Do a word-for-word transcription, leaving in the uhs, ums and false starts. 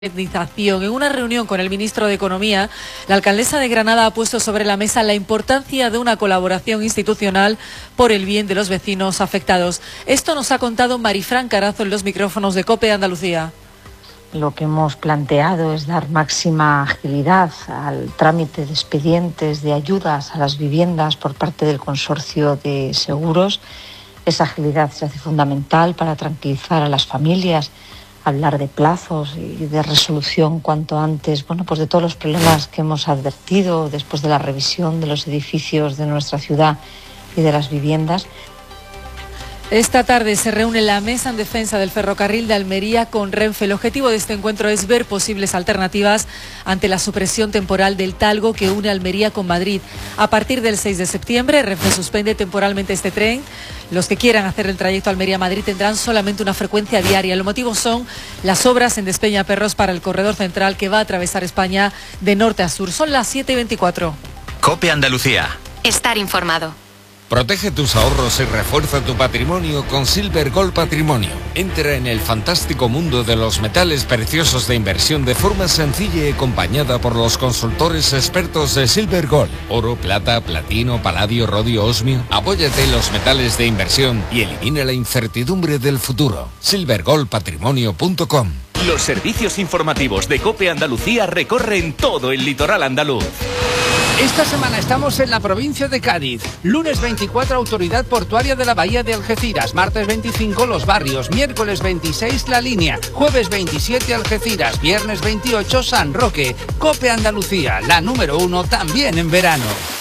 En una reunión con el ministro de Economía, la alcaldesa de Granada ha puesto sobre la mesa la importancia de una colaboración institucional por el bien de los vecinos afectados. Esto nos ha contado Marifran Carazo en los micrófonos de COPE Andalucía. Lo que hemos planteado es dar máxima agilidad al trámite de expedientes de ayudas a las viviendas por parte del consorcio de seguros. Esa agilidad se hace fundamental para tranquilizar a las familias, hablar de plazos y de resolución cuanto antes, bueno, pues de todos los problemas que hemos advertido después de la revisión de los edificios de nuestra ciudad y de las viviendas. Esta tarde se reúne la mesa en defensa del ferrocarril de Almería con Renfe. El objetivo de este encuentro es ver posibles alternativas ante la supresión temporal del talgo que une Almería con Madrid. A partir del seis de septiembre, Renfe suspende temporalmente este tren. Los que quieran hacer el trayecto Almería-Madrid tendrán solamente una frecuencia diaria. Los motivos son las obras en Despeñaperros para el corredor central que va a atravesar España de norte a sur. Son las siete y veinticuatro. COPE Andalucía. Estar informado. Protege tus ahorros y refuerza tu patrimonio con Silver Gold Patrimonio. Entra en el fantástico mundo de los metales preciosos de inversión de forma sencilla y acompañada por los consultores expertos de Silver Gold. Oro, plata, platino, paladio, rodio, osmio. Apóyate en los metales de inversión y elimina la incertidumbre del futuro. silver gold patrimonio punto com. Los servicios informativos de COPE Andalucía recorren todo el litoral andaluz. Esta semana estamos en la provincia de Cádiz. Lunes veinticuatro, Autoridad Portuaria de la Bahía de Algeciras. Martes veinticinco, Los Barrios. Miércoles veintiséis, La Línea. Jueves veintisiete, Algeciras. Viernes veintiocho, San Roque. COPE Andalucía, la número uno también en verano.